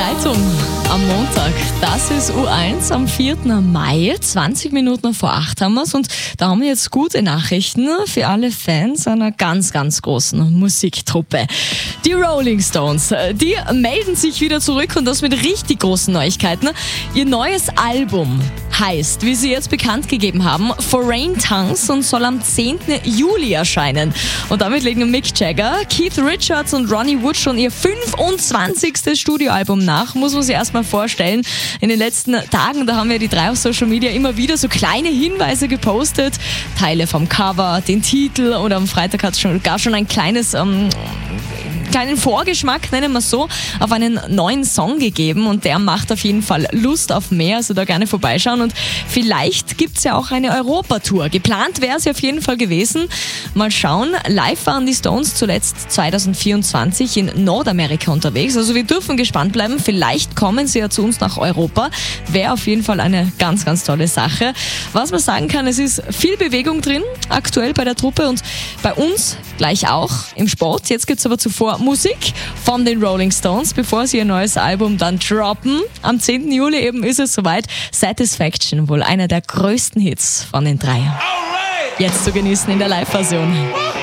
Zeitung am Montag. Das ist U1 am 4. Mai. 20 Minuten vor 8 haben wir es. Und da haben wir jetzt gute Nachrichten für alle Fans einer ganz, ganz großen Musiktruppe. Die Rolling Stones, die melden sich wieder zurück und das mit richtig großen Neuigkeiten. Ihr neues Album heißt, wie sie jetzt bekannt gegeben haben, Foreign Tongues und soll am 10. Juli erscheinen. Und damit legen Mick Jagger, Keith Richards und Ronnie Wood schon ihr 25. Studioalbum nach. Muss man sich erstmal vorstellen. In den letzten Tagen, da haben wir die drei auf Social Media immer wieder so kleine Hinweise gepostet. Teile vom Cover, den Titel, und am Freitag hat es schon ein kleinen Vorgeschmack, nennen wir es so, auf einen neuen Song gegeben, und der macht auf jeden Fall Lust auf mehr, also da gerne vorbeischauen, und vielleicht gibt es ja auch eine Europatour. Geplant wäre es ja auf jeden Fall gewesen. Mal schauen, live waren die Stones zuletzt 2024 in Nordamerika unterwegs, also wir dürfen gespannt bleiben, vielleicht kommen sie ja zu uns nach Europa, wäre auf jeden Fall eine ganz, ganz tolle Sache. Was man sagen kann, es ist viel Bewegung drin, aktuell bei der Truppe und bei uns gleich auch im Sport. Jetzt gibt es aber zuvor Musik von den Rolling Stones, bevor sie ihr neues Album dann droppen. Am 10. Juli eben ist es soweit. Satisfaction, wohl einer der größten Hits von den drei. Jetzt zu genießen in der Live-Version.